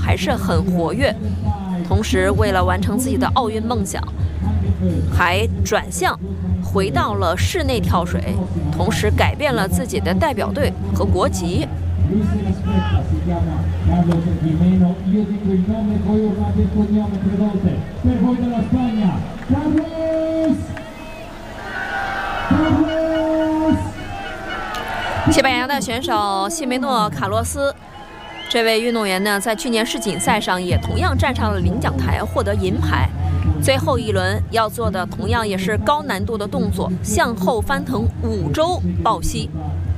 还是很活跃。同时，为了完成自己的奥运梦想，还转向回到了室内跳水，同时改变了自己的代表队和国籍。西班牙的选手西梅诺·卡洛斯，这位运动员呢，在去年世锦赛上也同样站上了领奖台，获得银牌。最后一轮要做的同样也是高难度的动作，向后翻腾5周抱膝。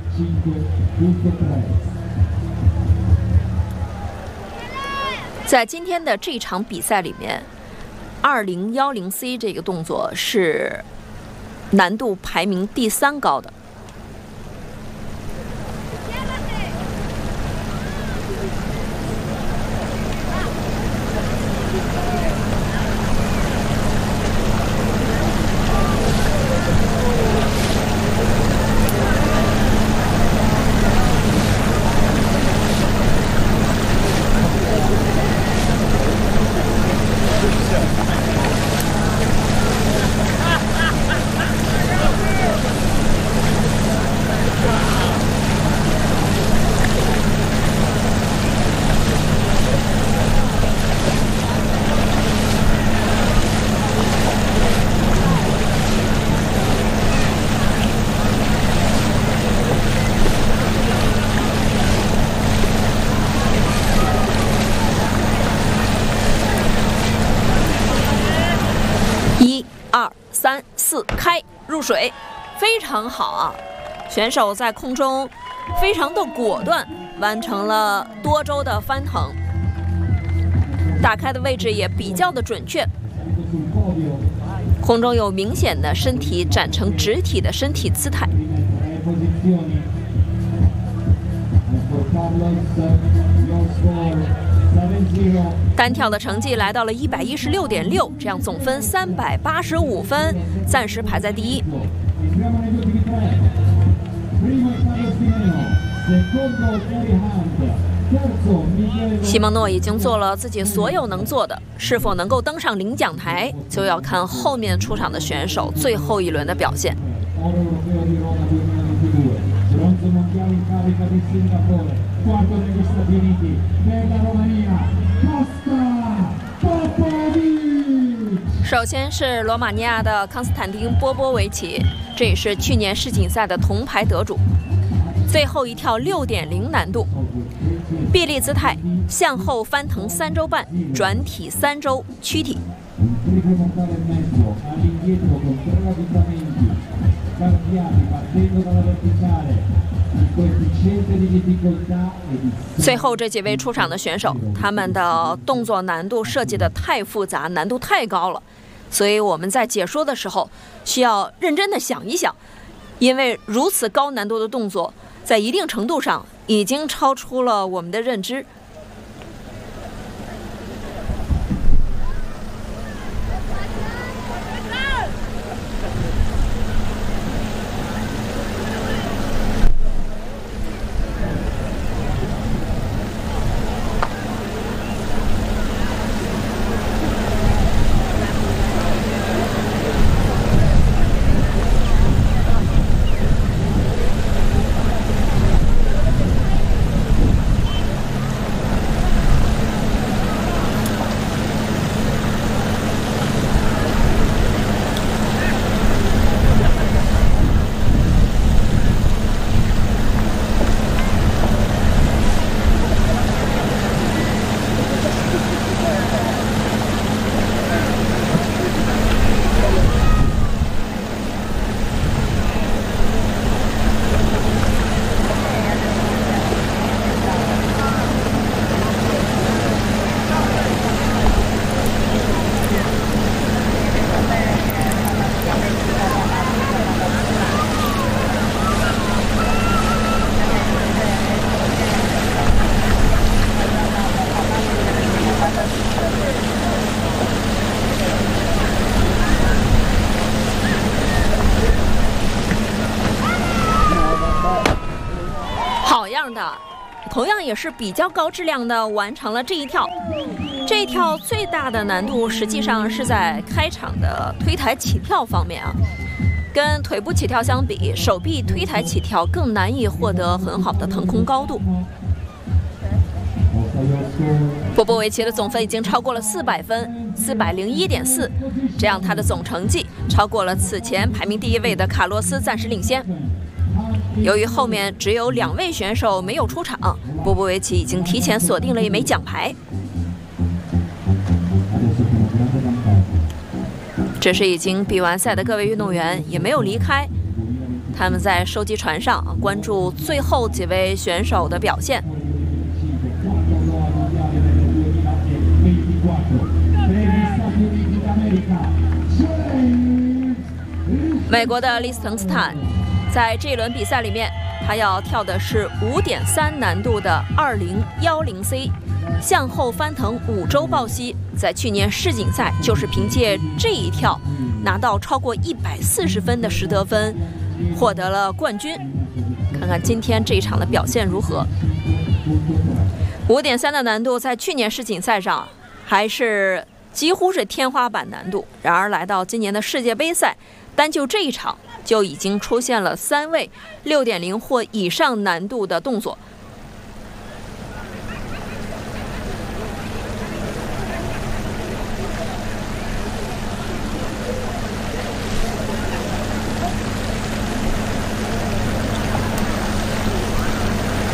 在今天的这场比赛里面，2010C 这个动作是难度排名第3高的。3、4，开，入水，非常好啊！选手在空中非常的果断，完成了多周的翻腾，打开的位置也比较的准确，空中有明显的身体展成直体的身体姿态。单跳的成绩来到了116.6，这样总分385分，暂时排在第一。西蒙诺已经做了自己所有能做的，是否能够登上领奖台，就要看后面出场的选手最后一轮的表现。首先是罗马尼亚的康斯坦丁·波波维奇，这也是去年世锦赛的铜牌得主。最后一跳6.0难度，臂力姿态，向后翻腾3周半，转体3周，躯体。最后这几位出场的选手，他们的动作难度设计的太复杂，难度太高了，所以我们在解说的时候需要认真的想一想，因为如此高难度的动作，在一定程度上已经超出了我们的认知。 同样也是比较高质量的完成了这一跳。这一跳最大的难度实际上是在开场的推抬起跳方面啊，跟腿部起跳相比，手臂推抬起跳更难以获得很好的腾空高度。波波维奇的总分已经超过了400分，401.4，这样他的总成绩超过了此前排名第1位的卡洛斯，暂时领先。由于后面只有2位选手没有出场，波波维奇已经提前锁定了1枚奖牌。这时已经比完赛的各位运动员也没有离开，他们在收集船上关注最后几位选手的表现。美国的利斯滕斯坦在这一轮比赛里面，他要跳的是5.3难度的2010C 向后翻腾5周抱膝，在去年世锦赛就是凭借这一跳拿到超过140分的实得分，获得了冠军。看看今天这一场的表现如何。5.3的难度在去年世锦赛上还是几乎是天花板难度，然而来到今年的世界杯赛，单就这一场就已经出现了3位6.0或以上难度的动作，